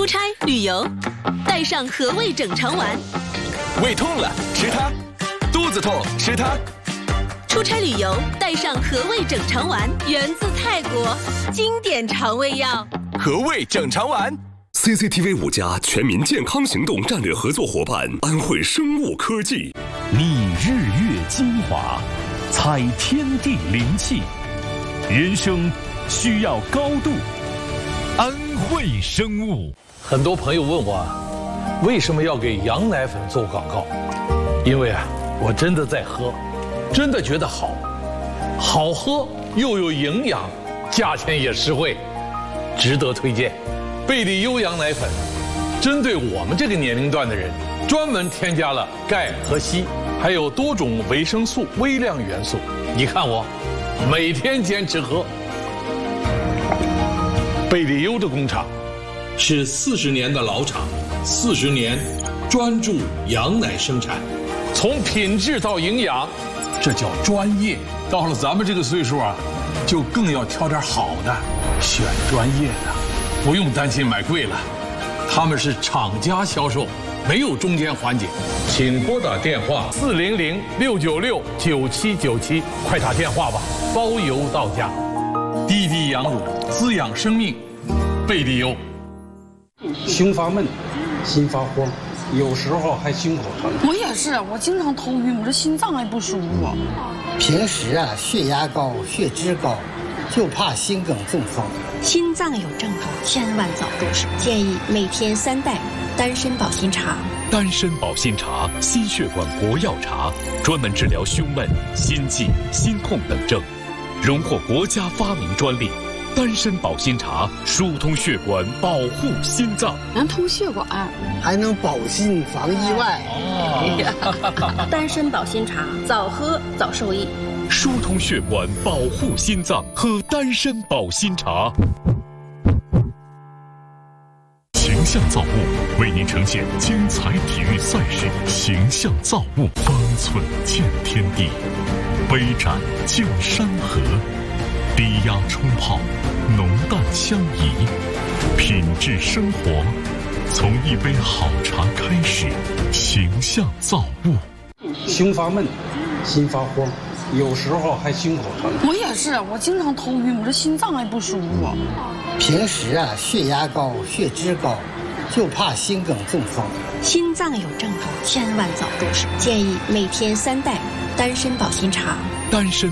出差旅游，带上和味整肠丸。 胃痛了吃它，肚子痛吃它。 出差旅游，带上和味整肠丸，源自泰国，经典肠胃药。 和味整肠丸。 CCTV 5家全民健康行动战略合作伙伴安徽生物科技。 觅日月精华，采天地灵气，人生需要高度。安徽生物。 很多朋友问我，为什么要给羊奶粉做广告？因为我真的在喝，真的觉得好喝又有营养，价钱也实惠，值得推荐。贝利优羊奶粉，针对我们这个年龄段的人，专门添加了钙和硒，还有多种维生素、微量元素。你看我，每天坚持喝。贝利优的工厂是40年的老厂，40年专注羊奶生产，从品质到营养，这叫专业。到了咱们这个岁数就更要挑点好的，选专业的，不用担心买贵了。他们是厂家销售，没有中间环节。请拨打电话400-696-9797，快打电话吧，包邮到家。滴滴羊乳，滋养生命，贝利优。 胸发闷，心发慌，有时候还心口疼。 我也是，我经常头晕，我这心脏还不舒服。 平时血压高、血脂高，就怕心梗中风。 心脏有症状，千万早重视。建议每天3袋丹参保心茶。 丹参保心茶，心血管国药茶，专门治疗胸闷、心悸、心痛等症，荣获国家发明专利。丹参保心茶疏通血管，保护心脏， 能通血管， 还能保心防意外。 丹参保心茶，早喝早受益。 疏通血管，保护心脏，喝丹参保心茶。形象造物为您呈现精彩体育赛事，形象造物，方寸见天地，杯盏见山河，低压冲泡，浓淡相宜，品质生活，从一杯好茶开始。形象造物。 胸发闷，心发慌，有时候还心口疼。 我也是，我经常头晕，我这心脏还不舒服。 平时血压高、血脂高，就怕心梗中风。 心脏有症状，千万早重视。建议每天3袋丹参保心茶。 丹参